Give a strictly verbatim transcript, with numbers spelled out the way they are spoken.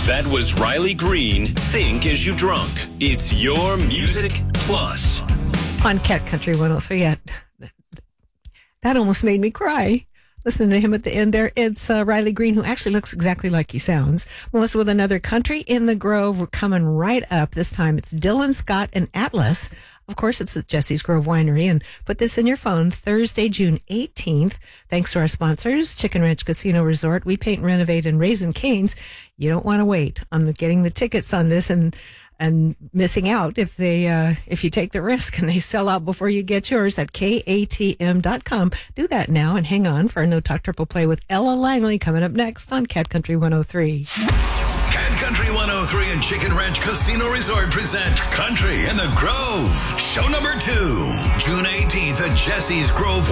That was Riley Green, Think As You Drunk. It's your Music Plus. On Cat Country one oh three. That almost made me cry. Listening to him at the end there, it's uh, Riley Green, who actually looks exactly like he sounds. Melissa with another Country in the Grove. We're coming right up. This time it's Dylan Scott and Atlas. Of course, it's at Jesse's Grove Winery. And put this in your phone, Thursday, June eighteenth. Thanks to our sponsors, Chicken Ranch Casino Resort. We paint, renovate, and Raising Cane's. You don't want to wait on the, getting the tickets on this and and missing out if they uh, if you take the risk and they sell out before you get yours at K A T M dot com. Do that now and hang on for a No Talk Triple Play with Ella Langley coming up next on Cat Country one oh three. Cat Country one oh three and Chicken Ranch Casino Resort present Country in the Grove. Show number two, June eighteenth at Jesse's Grove